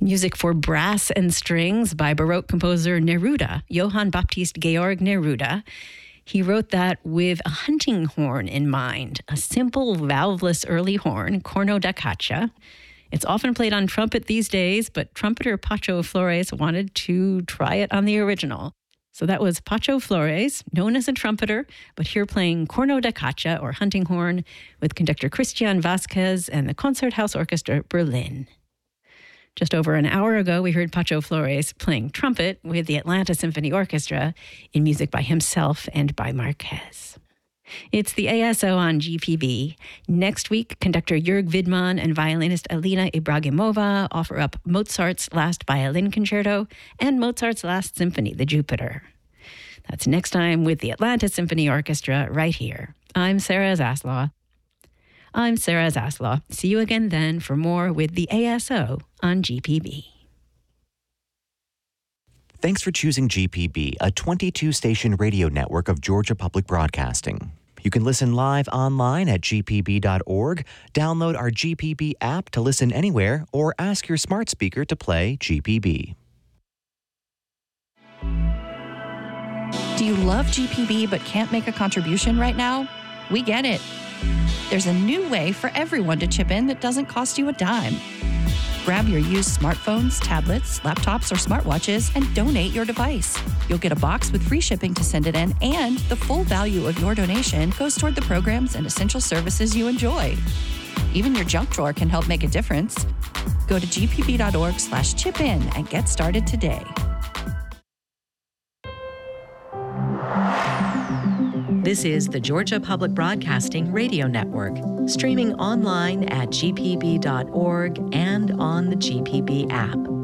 Music for brass and strings by Baroque composer Neruda, Johann Baptist Georg Neruda. He wrote that with a hunting horn in mind, a simple valveless early horn, corno da caccia. It's often played on trumpet these days, but trumpeter Pacho Flores wanted to try it on the original. So that was Pacho Flores, known as a trumpeter, but here playing corno da caccia, or hunting horn, with conductor Christian Vasquez and the Concerthaus Orchestra Berlin. Just over an hour ago, we heard Pacho Flores playing trumpet with the Atlanta Symphony Orchestra in music by himself and by Marquez. It's the ASO on GPB. Next week, conductor Jörg Widmann and violinist Alina Ibragimova offer up Mozart's Last Violin Concerto and Mozart's Last Symphony, the Jupiter. That's next time with the Atlanta Symphony Orchestra right here. I'm Sarah Zaslaw. See you again then for more with the ASO on GPB. Thanks for choosing GPB, a 22-station radio network of Georgia Public Broadcasting. You can listen live online at gpb.org, download our GPB app to listen anywhere, or ask your smart speaker to play GPB. Do you love GPB but can't make a contribution right now? We get it. There's a new way for everyone to chip in that doesn't cost you a dime. Grab your used smartphones, tablets, laptops, or smartwatches and donate your device. You'll get a box with free shipping to send it in, and the full value of your donation goes toward the programs and essential services you enjoy. Even your junk drawer can help make a difference. Go to gpb.org/chip-in and get started today. This is the Georgia Public Broadcasting Radio Network, streaming online at gpb.org and on the GPB app.